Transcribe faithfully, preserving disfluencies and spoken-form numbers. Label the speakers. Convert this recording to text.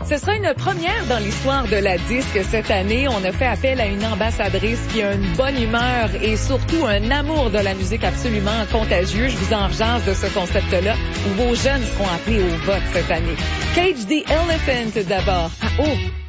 Speaker 1: Ce sera une première dans l'histoire de la disque cette année. On a fait appel à une ambassadrice qui a une bonne humeur et surtout un amour de la musique absolument contagieux. Je vous en rejase de ce concept-là où vos jeunes seront appelés au vote cette année. Cage the Elephant d'abord. Ah, oh!